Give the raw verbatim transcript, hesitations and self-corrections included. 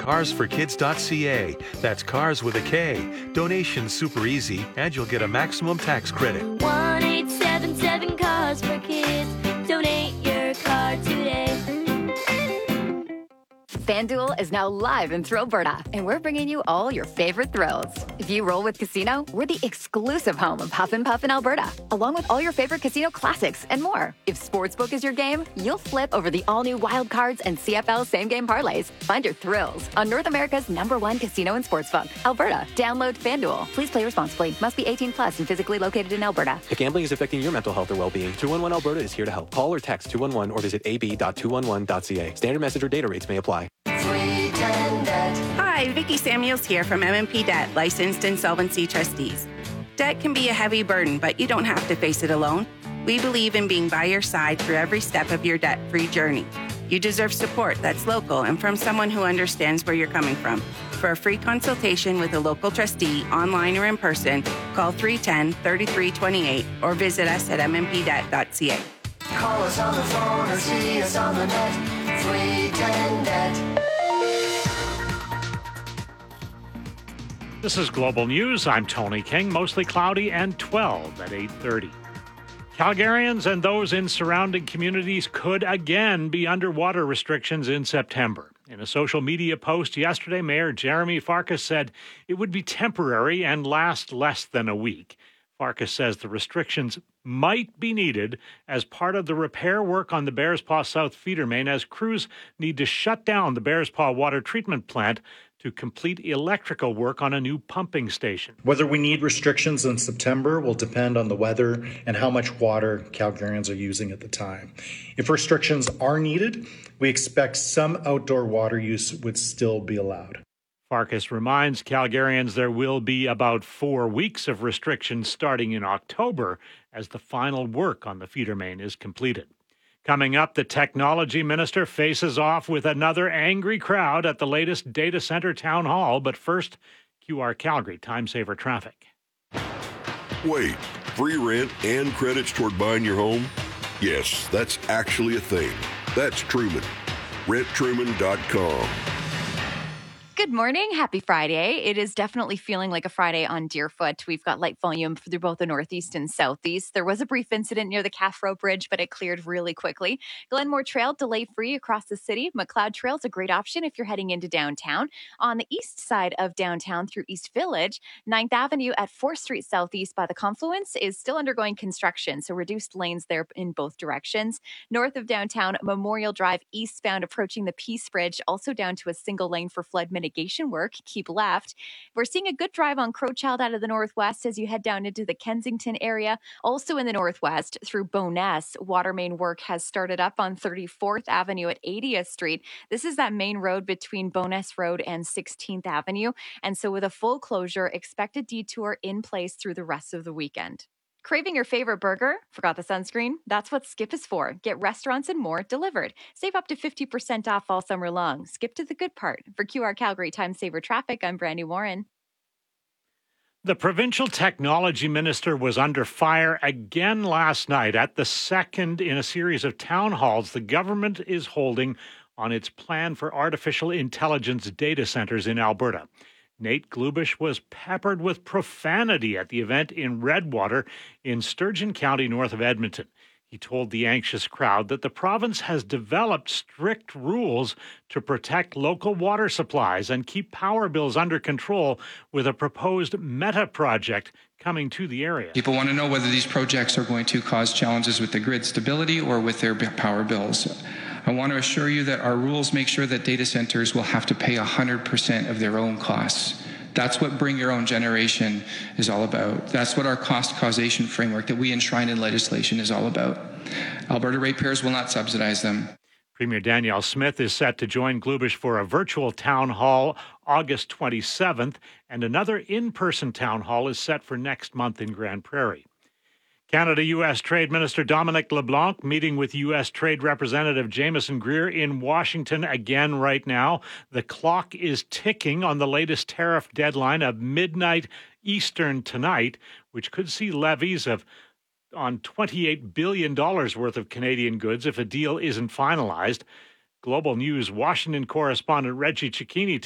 cars for kids dot c a. That's cars with a K. Donation's super easy, and you'll get a maximum tax credit. one eight seven seven cars for kids. Donate your car today. FanDuel is now live in Thrillberta, and we're bringing you all your favorite thrills. If you roll with Casino, we're the exclusive home of Huff and Puff in Alberta, along with all your favorite casino classics and more. If Sportsbook is your game, you'll flip over the all-new Wild Cards and C F L same-game parlays. Find your thrills on North America's number one casino and sportsbook, Alberta. Download FanDuel. Please play responsibly. Must be eighteen plus and physically located in Alberta. If gambling is affecting your mental health or well-being, two one one Alberta is here to help. Call or text two one one or visit a b dot two one one dot c a. Standard message or data rates may apply. Hi, Vicki Samuels here from M and P Debt, licensed insolvency trustees. Debt can be a heavy burden, but you don't have to face it alone. We believe in being by your side through every step of your debt-free journey. You deserve support that's local and from someone who understands where you're coming from. For a free consultation with a local trustee, online or in person, call three one zero, three three two eight or visit us at m m p debt dot c a. Call us on the phone or see us on the net. three ten debt. This is Global News. I'm Tony King. Mostly cloudy and twelve at eight thirty. Calgarians and those in surrounding communities could again be under water restrictions in September. In a social media post yesterday, Mayor Jeremy Farkas said it would be temporary and last less than a week. Farkas says the restrictions might be needed as part of the repair work on the Bearspaw South feeder main as crews need to shut down the Bearspaw water treatment plant to complete electrical work on a new pumping station. Whether we need restrictions in September will depend on the weather and how much water Calgarians are using at the time. If restrictions are needed, we expect some outdoor water use would still be allowed. Farkas reminds Calgarians there will be about four weeks of restrictions starting in October as the final work on the feeder main is completed. Coming up, the technology minister faces off with another angry crowd at the latest data center town hall. But first, Q R Calgary time saver traffic. Wait, free rent and credits toward buying your home? Yes, that's actually a thing. That's Truman. rent truman dot com. Good morning. Happy Friday. It is definitely feeling like a Friday on Deerfoot. We've got light volume through both the northeast and southeast. There was a brief incident near the Calf Row Bridge, but it cleared really quickly. Glenmore Trail, delay-free across the city. McLeod Trail is a great option if you're heading into downtown. On the east side of downtown through East Village, ninth Avenue at fourth Street Southeast by the Confluence is still undergoing construction, so reduced lanes there in both directions. North of downtown, Memorial Drive eastbound approaching the Peace Bridge, also down to a single lane for flood mitigation. Mitigation work, keep left. We're seeing a good drive on Crowchild out of the northwest as you head down into the Kensington area. Also in the northwest through Bowness, water main work has started up on thirty-fourth Avenue at eightieth Street. This is that main road between Bowness Road and sixteenth Avenue. And so with a full closure, expect a detour in place through the rest of the weekend. Craving your favorite burger? Forgot the sunscreen? That's what Skip is for. Get restaurants and more delivered. Save up to fifty percent off all summer long. Skip to the good part. For Q R Calgary Time Saver Traffic, I'm Brandy Warren. The provincial technology minister was under fire again last night at the second in a series of town halls the government is holding on its plan for artificial intelligence data centers in Alberta. Nate Glubish was peppered with profanity at the event in Redwater in Sturgeon County, north of Edmonton. He told the anxious crowd that the province has developed strict rules to protect local water supplies and keep power bills under control with a proposed meta project coming to the area. People want to know whether these projects are going to cause challenges with the grid stability or with their power bills. I want to assure you that our rules make sure that data centers will have to pay one hundred percent of their own costs. That's what Bring Your Own Generation is all about. That's what our cost causation framework that we enshrine in legislation is all about. Alberta ratepayers will not subsidize them. Premier Danielle Smith is set to join Glubish for a virtual town hall August twenty-seventh, and another in-person town hall is set for next month in Grand Prairie. Canada-U S Trade Minister Dominic LeBlanc meeting with U S Trade Representative Jameson Greer in Washington again right now. The clock is ticking on the latest tariff deadline of midnight Eastern tonight, which could see levies of on twenty-eight billion dollars worth of Canadian goods if a deal isn't finalized. Global News Washington correspondent Reggie Cicchini